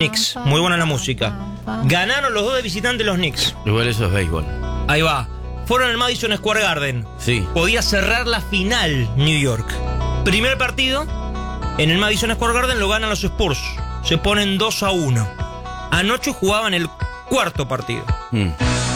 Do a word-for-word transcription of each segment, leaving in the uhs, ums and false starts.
Knicks. Muy buena la música. Ganaron los dos de visitante los Knicks. Igual eso es béisbol. Ahí va. Fueron al Madison Square Garden. Sí. Podía cerrar la final New York. Primer partido en el Madison Square Garden lo ganan los Spurs. Se ponen dos a uno. Anoche jugaban el cuarto partido. Mm.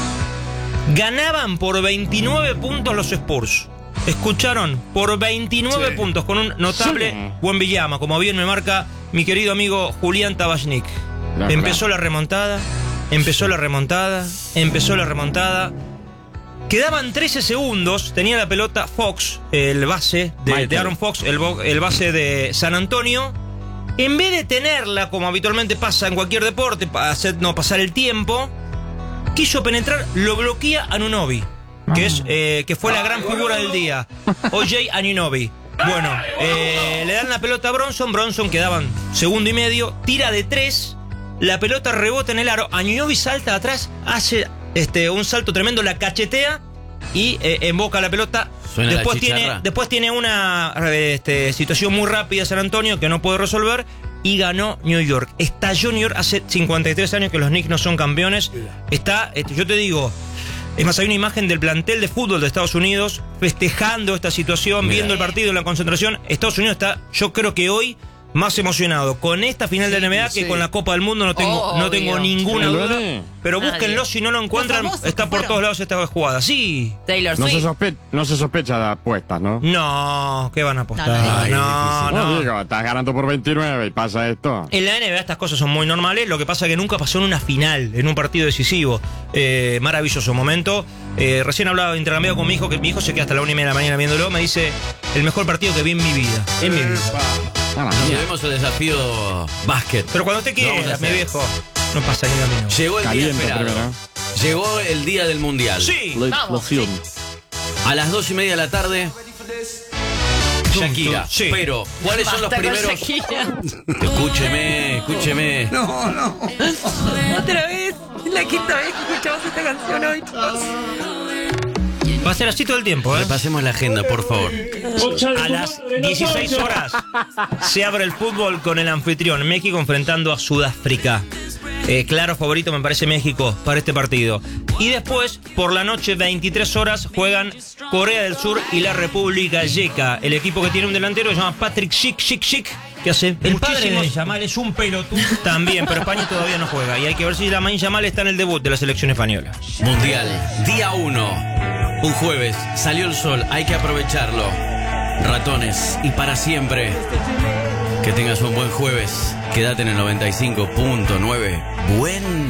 Ganaban por veintinueve puntos los Spurs. ¿Escucharon? Por veintinueve Sí. puntos, con un notable Sí. Wembanyama, como bien me marca mi querido amigo Julián Tabachnik. La Empezó verdad. la remontada, empezó la remontada, empezó la remontada. Quedaban trece segundos, tenía la pelota Fox, el base de, Michael. de Aaron Fox, el, bo- el base de San Antonio. En vez de tenerla, como habitualmente pasa en cualquier deporte, para hacer no pasar el tiempo, quiso penetrar, lo bloquea Anunoby, que, es, eh, que fue la gran figura del día, O J Anunoby. Bueno, eh, le dan la pelota a Bronson, Bronson quedaban segundo y medio, tira de tres, la pelota rebota en el aro, Anunoby salta atrás, hace este, un salto tremendo, la cachetea y eh, emboca la pelota. Suena la Después chicharra. tiene, después tiene una este, situación muy rápida San Antonio que no puede resolver y ganó New York. Estalló New York hace cincuenta y tres años que los Knicks no son campeones. Está, este, yo te digo, es más, hay una imagen del plantel de fútbol de Estados Unidos festejando esta situación, Mirá. viendo el partido en la concentración. Estados Unidos está, yo creo que hoy, más emocionado con esta final de N B A que sí. con la Copa del Mundo, no tengo, no tengo Obvio. ninguna ¿Lo duda. ven? Pero Nadie. búsquenlo, si no lo encuentran, Los famosos está que por fueron. todos lados esta jugada. Sí. Taylor No se, Swift. sospe- no se sospecha de apuestas, ¿no? No, ¿qué van a apostar? No, no, No, Ay, no. No, digo, estás ganando por veintinueve y pasa esto. En la N B A estas cosas son muy normales, lo que pasa es que nunca pasó en una final, en un partido decisivo. Eh, maravilloso momento. Eh, recién hablaba, intercambiado con mi hijo, que mi hijo se queda hasta la una y media de la mañana viéndolo, me dice, el mejor partido que vi en mi vida. En mi vida. Ah, la Nos mierda. debemos el desafío básquet. Pero cuando te Lo vamos a quieras, mi hacer. viejo, no pasa ni camino. Llegó el día Caliente esperado. primero. Llegó el día del mundial. Sí. La Vamos, explosión. A las dos y media de la tarde. Shakira. Sí. Pero, ¿cuáles son los Basta con primeros? Shakira. Escúcheme, escúcheme. Otra vez. Es la quinta vez que escuchamos esta canción hoy, chicos. Va a ser así todo el tiempo, ¿eh? Repasemos la agenda, por favor. A las dieciséis horas se abre el fútbol con el anfitrión México enfrentando a Sudáfrica. Eh, claro favorito me parece México para este partido. Y después, por la noche, veintitrés horas, juegan Corea del Sur y la República Checa. El equipo que tiene un delantero que se llama Patrick Schick, Schick, Schick, que hace El padre muchísimos... de Yamal es un pelotudo. También, pero España todavía no juega. Y hay que ver si Lamine Yamal está en el debut de la selección española. Mundial, día uno. Un jueves, salió el sol, hay que aprovecharlo. Ratones, y para siempre. Que tengas un buen jueves. Quédate en el noventa y cinco punto nueve. Buen